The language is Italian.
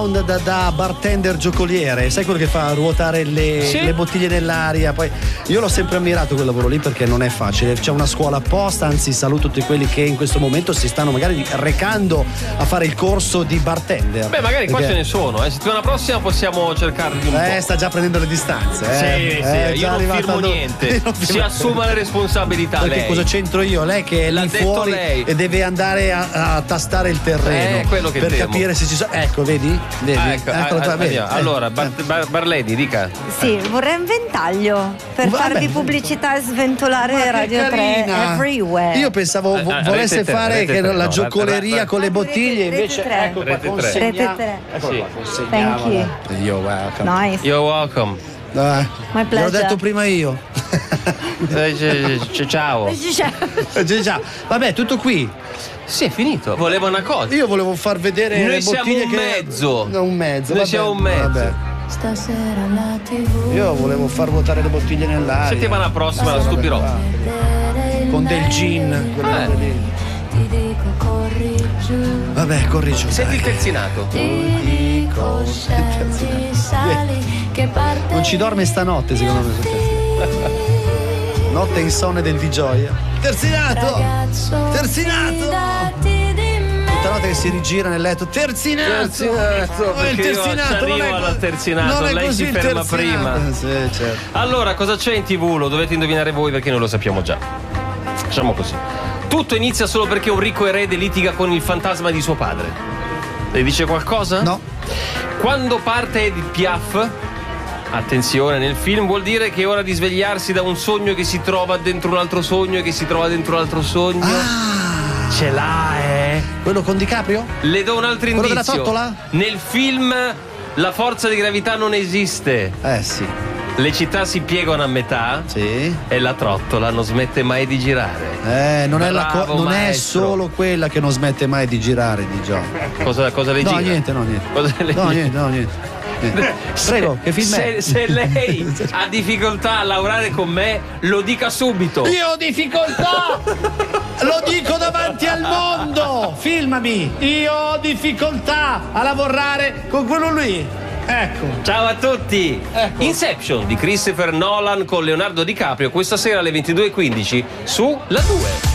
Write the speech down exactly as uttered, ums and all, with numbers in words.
background da, da bartender giocoliere, sai quello che fa ruotare le, sì. le bottiglie nell'aria. Poi io l'ho sempre ammirato quel lavoro lì perché non è facile, c'è una scuola apposta, anzi saluto tutti quelli che in questo momento si stanno magari recando a fare il corso di bartender. Beh, magari qua perché... ce ne sono, eh. Settimana prossima possiamo cercarli un eh, po'. sta già prendendo le distanze. Eh. Sì, eh, sì, io non firmo do... niente. non Si assuma le responsabilità. Perché lei. cosa c'entro io? Lei che è L'ha lì detto fuori lei. e deve andare a, a tastare il terreno Eh, quello che per temo. capire se ci sono. Ecco, vedi? Vedi? Ah, ecco, Eccolo ah, tra- ah, vedi? andiamo. Eh, Allora, Bar- eh. Bar- Barledi, dica. Sì, vorrei un ventaglio per Vabbè. farvi pubblicità e sventolare Ma che Radio tre carina. everywhere. Io pensavo vo- Eh, volesse Rete tre, fare Rete che tre, la no, giocoleria Rete- con le bottiglie, Rete invece tre. ecco qua, Rete tre. consegna- Rete tre. Ecco Sì. qua, consegniamola. Thank you. You're welcome. Nice. You're welcome. Dai. My L'ho pleasure. detto prima io. Eh, c- c- Ciao. Già, già. Vabbè, tutto qui. Sì, è finito. Volevo una cosa. Io volevo far vedere Noi le siamo bottiglie un che mezzo. No, un mezzo. Noi vabbè, siamo un mezzo. vabbè. Stasera la tivù. Io volevo far ruotare le bottiglie nell'aria. Settimana prossima la Vabbè, stupirò. va. Con del gin. quelle Eh. robe lì. Ti dico corri giù. Vabbè, corri giù. Senti dai. il terzinato. Ti dico scendi, sali, che parte. Non ci dorme stanotte, secondo me. sul terzinato. Notte insonne del di gioia. Terzinato! Ragazzo, Terzinato! fidati di me. Tutta notte che si rigira nel letto. Terzinato! Terzinato, Oh, il perché io terzinato ci non è arrivo co- al terzinato, non è lei così si il ferma terzinato. prima. Sì, certo. Allora, cosa c'è in tivù? Lo dovete indovinare voi perché noi lo sappiamo già. Facciamo così. Tutto inizia solo perché un ricco erede litiga con il fantasma di suo padre. Le dice qualcosa? No. Quando parte Edith Piaf, attenzione, nel film vuol dire che è ora di svegliarsi da un sogno che si trova dentro un altro sogno e che si trova dentro un altro sogno. Ah, Ce l'ha, eh? quello con DiCaprio? Le do un altro Quello indizio. della trottola? Nel film la forza di gravità non esiste. Eh sì. Le città si piegano a metà Sì. e la trottola non smette mai di girare. Eh, non, è, la co- Bravo, non è maestro. solo quella che non smette mai di girare di John. Cosa, cosa le No, gira? niente, no, niente. Cosa le No, gira? niente, no, niente. niente. Prego, che film se, è? se lei ha difficoltà a lavorare con me, lo dica subito. Io ho difficoltà! Lo dico davanti al mondo! Filmami! Io ho difficoltà a lavorare con quello lì! Ecco. Ciao a tutti. Ecco. Inception di Christopher Nolan con Leonardo DiCaprio questa sera alle ventidue e quindici su La due.